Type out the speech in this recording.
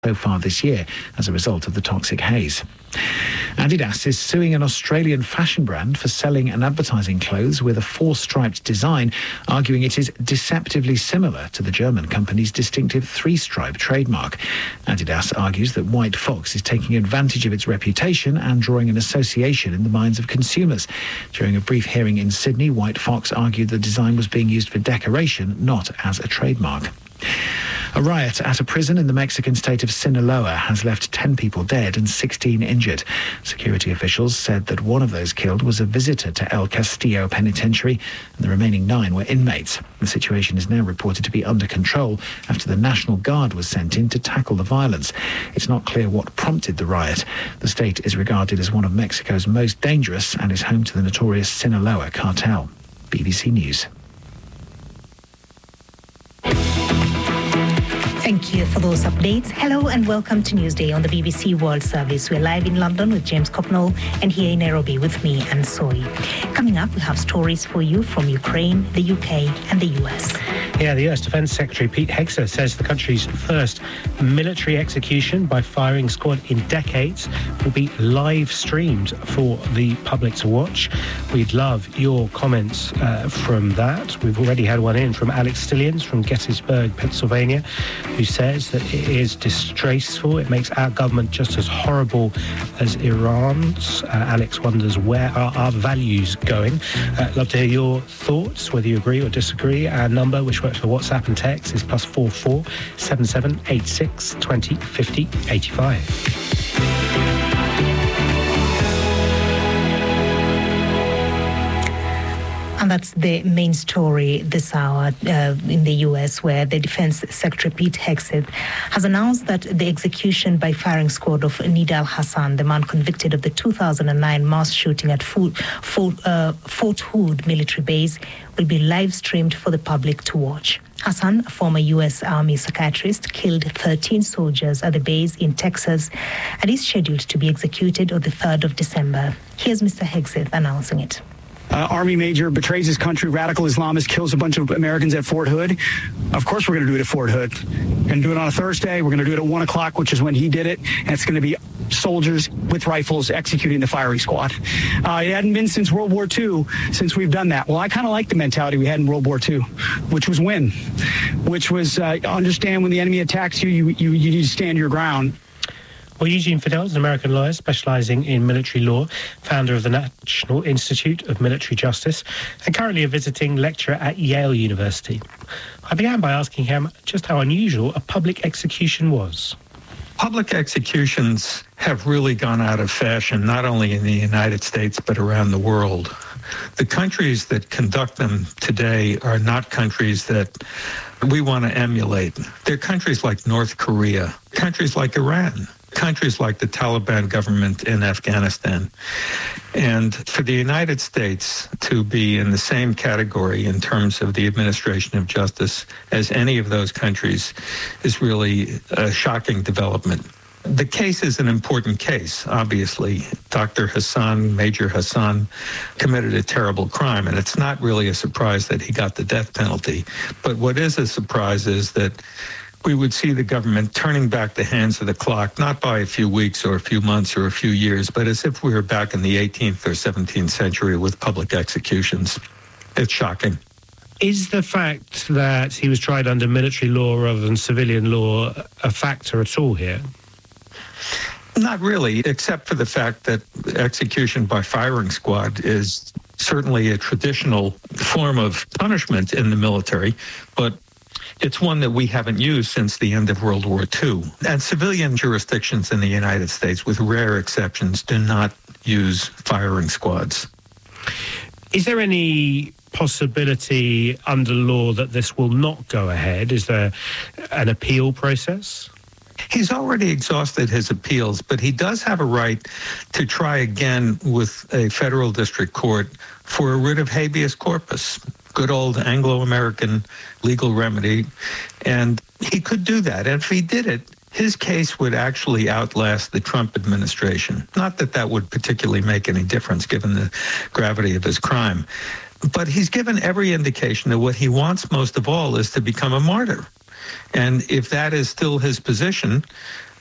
so far this year as a result of the toxic haze. Adidas is suing an Australian fashion brand for selling and advertising clothes with a four-striped design, arguing it is deceptively similar to the German company's distinctive three-stripe trademark. Adidas argues that White Fox is taking advantage of its reputation and drawing an association in the minds of consumers. During a brief hearing in Sydney, White Fox argued the design was being used for decoration, not as a trademark. A riot at a prison in the Mexican state of Sinaloa has left 10 people dead and 16 injured. Security officials said that one of those killed was a visitor to El Castillo Penitentiary, and the remaining 9 were inmates. The situation is now reported to be under control after the National Guard was sent in to tackle the violence. It's not clear what prompted the riot. The state is regarded as one of Mexico's most dangerous and is home to the notorious Sinaloa cartel. BBC News. Thank you for those updates. Hello and welcome to Newsday on the BBC World Service. We're live in London with James Copnall and here in Nairobi with me, Anne Soy. Coming up, we have stories for you from Ukraine, the UK and the US. Yeah, the US Defence Secretary Pete Hegseth says the country's first military execution by firing squad in decades will be live streamed for the public to watch. We'd love your comments from that. We've already had one in from Alex Stillians from Gettysburg, Pennsylvania, who says that it is disgraceful. It makes our government just as horrible as Iran's. Alex wonders, where are our values going? Love to hear your thoughts, whether you agree or disagree. Our number, which works for WhatsApp and text, is +44 77 86 20 50 85. And that's the main story this hour in the US, where the Defense Secretary Pete Hegseth has announced that the execution by firing squad of Nidal Hasan, the man convicted of the 2009 mass shooting at Fort Hood military base, will be live streamed for the public to watch. Hasan, a former U.S. Army psychiatrist, killed 13 soldiers at the base in Texas and is scheduled to be executed on the 3rd of December. Here's Mr. Hegseth announcing it. Army major betrays his country, radical Islamist kills a bunch of Americans at Fort Hood. Of course we're going to do it at Fort Hood. We're going to do it on a Thursday. We're going to do it at 1 o'clock, which is when he did it. And it's going to be soldiers with rifles executing the firing squad. It hadn't been since World War II since we've done that. Well, I kind of like the mentality we had in World War II, which was win, which was understand when the enemy attacks you, you need to stand your ground. Well, Eugene Fidel is an American lawyer specialising in military law, founder of the National Institute of Military Justice, and currently a visiting lecturer at Yale University. I began by asking him just how unusual a public execution was. Public executions have really gone out of fashion, not only in the United States, but around the world. The countries that conduct them today are not countries that we want to emulate. They're countries like North Korea, countries like Iran, countries like the Taliban government in Afghanistan. And for the United States to be in the same category in terms of the administration of justice as any of those countries is really a shocking development. The case is an important case, obviously. Dr. Hassan, Major Hassan, committed a terrible crime, and it's not really a surprise that he got the death penalty. But what is a surprise is that we would see the government turning back the hands of the clock, not by a few weeks or a few months or a few years, but as if we were back in the 18th or 17th century with public executions. It's shocking. Is the fact that he was tried under military law rather than civilian law a factor at all here? Not really, except for the fact that execution by firing squad is certainly a traditional form of punishment in the military, but it's one that we haven't used since the end of World War II. And civilian jurisdictions in the United States, with rare exceptions, do not use firing squads. Is there any possibility under law that this will not go ahead? Is there an appeal process? He's already exhausted his appeals, but he does have a right to try again with a federal district court for a writ of habeas corpus. Good old Anglo-American legal remedy, and he could do that. And if he did it, his case would actually outlast the Trump administration. Not that that would particularly make any difference given the gravity of his crime, but he's given every indication that what he wants most of all is to become a martyr. And if that is still his position,